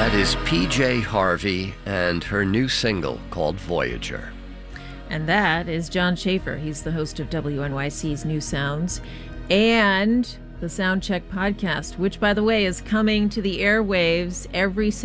That is PJ Harvey and her new single called Voyager. And that is John Schaefer. He's the host of WNYC's New Sounds and the Soundcheck podcast, which, by the way, is coming to the airwaves every